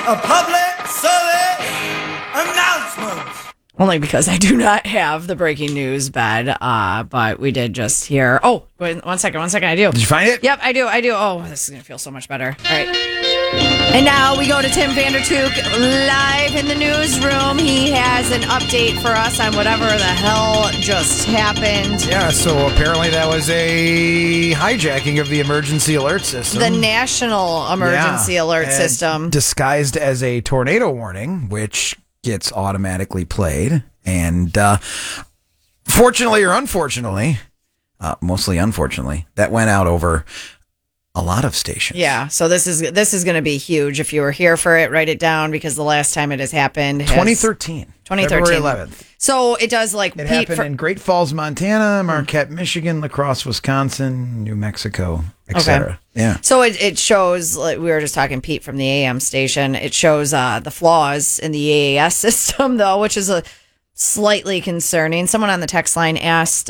A public service announcement. Only because I do not have the breaking news bed, but we did just hear. Oh, wait, one second, I do. Did you find it? Yep, I do. Oh, this is going to feel so much better. All right. And now we go to Tim Vandertook live in the newsroom. He has an update for us on whatever the hell just happened. Yeah, so apparently that was a hijacking of the emergency alert system. The National Emergency Alert System. Disguised as a tornado warning, which gets automatically played. And fortunately or unfortunately, mostly unfortunately, that went out over a lot of stations. Yeah, so this is going to be huge. If you were here for it, write it down because the last time it has happened 2013. February 11th. So it does It happened in Great Falls, Montana, Marquette, Michigan, La Crosse, Wisconsin, New Mexico, etc. Okay. Yeah. So it shows, like we were just talking, Pete from the AM station, it shows the flaws in the EAS system, though, which is a slightly concerning. Someone on the text line asked,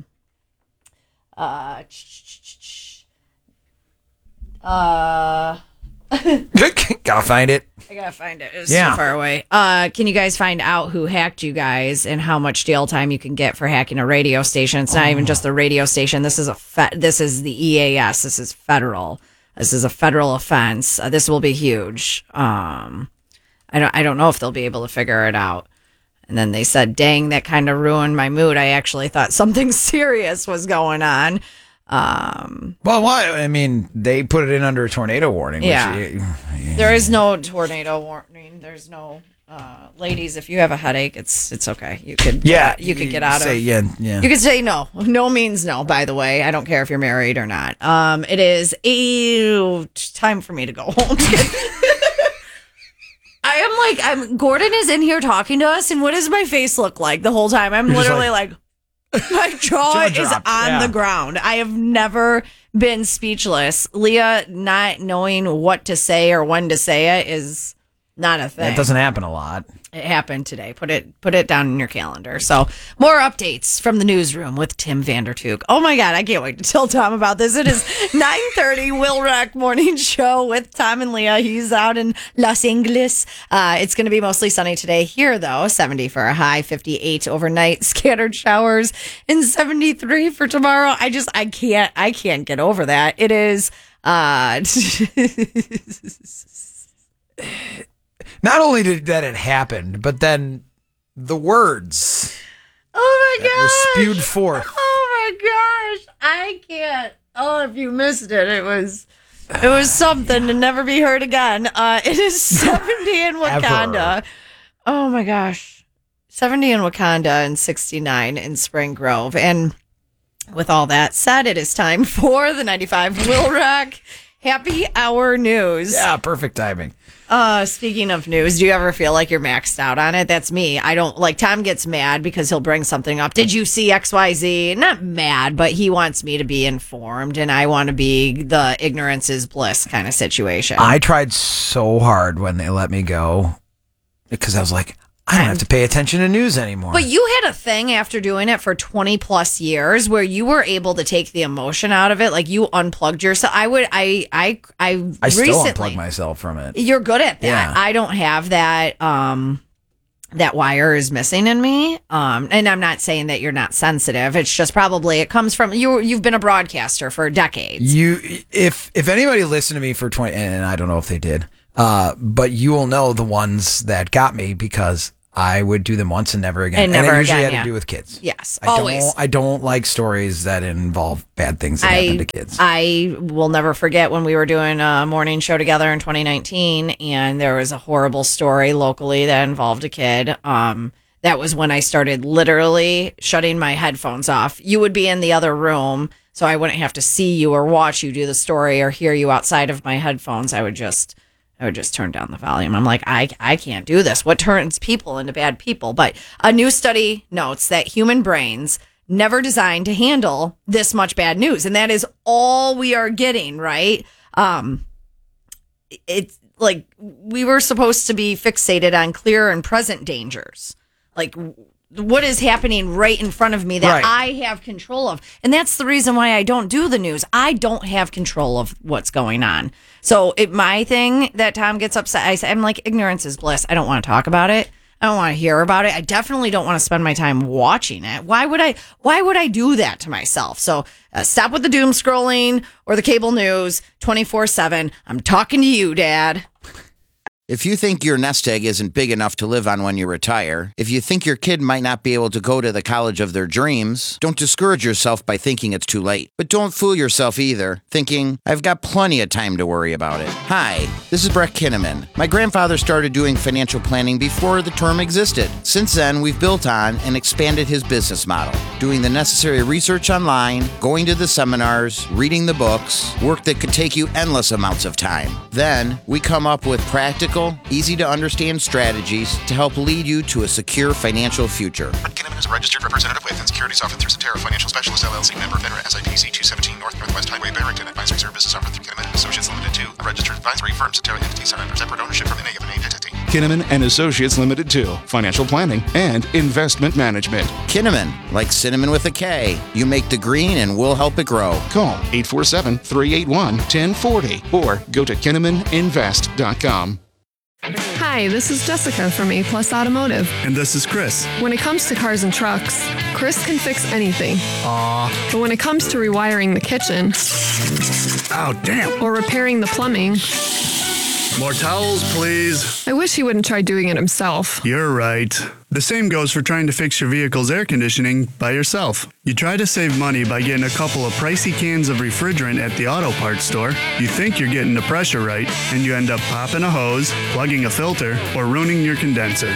Gotta find it. I gotta find it. It was so far away. Can you guys find out who hacked you guys and how much jail time you can get for hacking a radio station? It's not even just the radio station. This is this is the EAS. This is federal. This is a federal offense. This will be huge. I don't know if they'll be able to figure it out. And then they said, "Dang, that kind of ruined my mood. I actually thought something serious was going on." Well, why? I mean, they put it in under a tornado warning. Yeah. There is no tornado warning. There's no ladies. If you have a headache, it's okay. You could you could get out of. Yeah. You could say no. No means no. By the way, I don't care if you're married or not. It is time for me to go home. Gordon is in here talking to us, and what does my face look like the whole time? I'm literally like my jaw is on the ground. I have never been speechless. Leah not knowing what to say or when to say it is not a thing. That doesn't happen a lot. It happened today. Put it down in your calendar. So more updates from the newsroom with Tim Vandertook. Oh my God, I can't wait to tell Tom about this. It is 9:30 Will Rock Morning Show with Tom and Leah. He's out in Los Angeles. It's going to be mostly sunny today here, though. 70 for a high, 58 overnight, scattered showers, and 73 for tomorrow. I can't get over that. It is. Not only did that it happened, but then the words were spewed forth. Oh my gosh. I can't. Oh, if you missed it, it was something to never be heard again. It is 70 in Wakanda. Oh my gosh. 70 in Wakanda and 69 in Spring Grove. And with all that said, it is time for the 95 Will Rock Happy Hour News. Yeah, perfect timing. Speaking of news, do you ever feel like you're maxed out on it? That's me. I don't like Tom gets mad because he'll bring something up. Did you see XYZ? Not mad, but he wants me to be informed and I want to be the ignorance is bliss kind of situation. I tried so hard when they let me go because I was like, I don't have to pay attention to news anymore. But you had a thing after doing it for 20 plus years where you were able to take the emotion out of it. Like you unplugged yourself. I still unplug myself from it. You're good at that. Yeah. I don't have that. That wire is missing in me. And I'm not saying that you're not sensitive. It's just probably it comes from you've been a broadcaster for decades. If anybody listened to me for 20, and I don't know if they did, but you will know the ones that got me because I would do them once and never again. And never it usually again, had to do with kids. Yes, always. I don't like stories that involve bad things that happen to kids. I will never forget when we were doing a morning show together in 2019, and there was a horrible story locally that involved a kid. That was when I started literally shutting my headphones off. You would be in the other room, so I wouldn't have to see you or watch you do the story or hear you outside of my headphones. I would just turn down the volume. I'm like, I can't do this. What turns people into bad people? But a new study notes that human brains never designed to handle this much bad news. And that is all we are getting, right? It's like we were supposed to be fixated on clear and present dangers. Like what is happening right in front of me that Right. I have control of. And that's the reason why I don't do the news. I don't have control of what's going on. So my thing that Tom gets upset, I'm like, ignorance is bliss. I don't want to talk about it. I don't want to hear about it. I definitely don't want to spend my time watching it. Why would I do that to myself? So stop with the doom scrolling or the cable news 24/7. I'm talking to you, Dad. If you think your nest egg isn't big enough to live on when you retire, if you think your kid might not be able to go to the college of their dreams, don't discourage yourself by thinking it's too late. But don't fool yourself either, thinking, I've got plenty of time to worry about it. Hi, this is Brett Kinnaman. My grandfather started doing financial planning before the term existed. Since then, we've built on and expanded his business model, doing the necessary research online, going to the seminars, reading the books, work that could take you endless amounts of time. Then, we come up with practical, easy-to-understand strategies to help lead you to a secure financial future. Kinnaman is a registered representative with and securities offered through Cetera Financial Specialist LLC, member FINRA SIPC 217 Northwest Highway, Barrington. Advisory services offered through Kinnaman and Associates Limited 2, a registered advisory firm. Cetera entity set under separate ownership from any of an entity. Kinnaman and Associates Limited 2, financial planning and investment management. Kinnaman, like cinnamon with a K. You make the green and we'll help it grow. Call 847-381-1040 or go to KinnamanInvest.com. Hi, this is Jessica from A Plus Automotive. And this is Chris. When it comes to cars and trucks, Chris can fix anything. But when it comes to rewiring the kitchen Oh, damn. or repairing the plumbing, More towels, please. I wish he wouldn't try doing it himself. You're right. The same goes for trying to fix your vehicle's air conditioning by yourself. You try to save money by getting a couple of pricey cans of refrigerant at the auto parts store. You think you're getting the pressure right, and you end up popping a hose, plugging a filter, or ruining your condenser.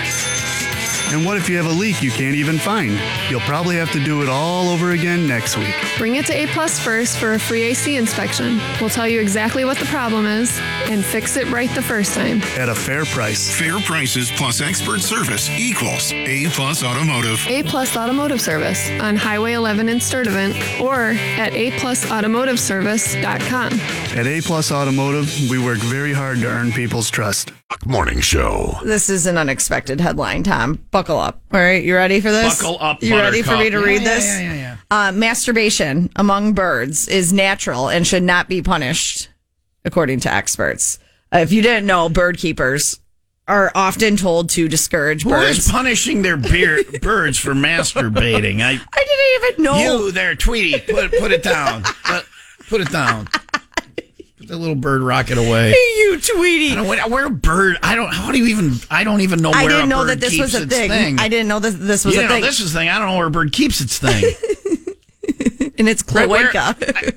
And what if you have a leak you can't even find? You'll probably have to do it all over again next week. Bring it to A Plus first for a free AC inspection. We'll tell you exactly what the problem is and fix it right the first time. At a fair price. Fair prices plus expert service equals A Plus Automotive. A Plus Automotive Service on Highway 11 in Sturtevant or at aplusautomotiveservice.com. At A Plus Automotive, we work very hard to earn people's trust. Morning Show. This is an unexpected headline, Tom. Buckle up. All right, you ready for this? Buckle up, You ready for me to read this? Yeah. Masturbation among birds is natural and should not be punished, according to experts. If you didn't know, bird keepers are often told to discourage Who birds. is punishing their birds for masturbating? I didn't even know. You there, Tweety, put it down. Put it down. Put the little bird rocket away. Hey, you, Tweety. Where a bird? I don't even know where I didn't a know bird that this keeps was a its thing. I didn't know that this was You a didn't know thing. this is a thing. I don't know where a bird keeps its thing. And it's cloaca.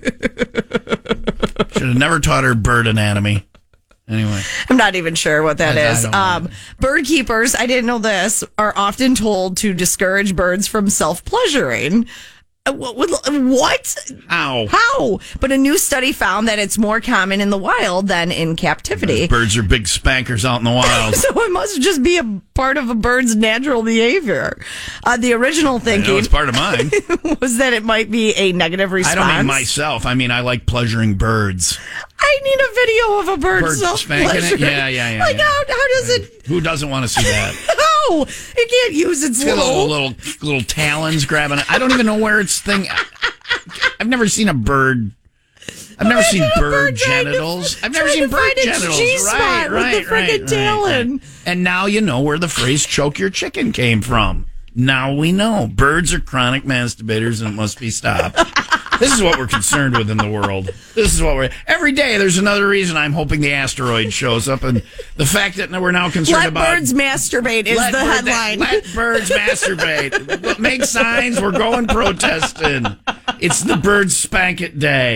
Should have never taught her bird anatomy. Anyway. I'm not even sure what that I is. don't know. Bird keepers, I didn't know this, are often told to discourage birds from self-pleasuring. What? Ow. How? But a new study found that it's more common in the wild than in captivity. Birds are big spankers out in the wild. So it must just be a part of a bird's natural behavior. The original I know thinking it's part of mine. was that it might be a negative I response. don't mean myself. I mean, I like pleasuring birds. I need a video of a bird Bird self-pleasuring. spanking it? Yeah. Like, how does it... Who doesn't want to see that? How? It can't use its It's got little talons grabbing it. I don't even know where its thing. I've never seen a bird. I've never seen bird genitals. I've never seen bird genitals. Right, with the freaking talon. And now you know where the phrase "choke your chicken" came from. Now we know birds are chronic masturbators, and it must be stopped. This is what we're concerned with in the world. This is what we're every day. There's another reason I'm hoping the asteroid shows up, and the fact that we're now concerned Let about birds masturbate is the headline. Let birds masturbate. Make signs. We're going protesting. It's the bird spank it day.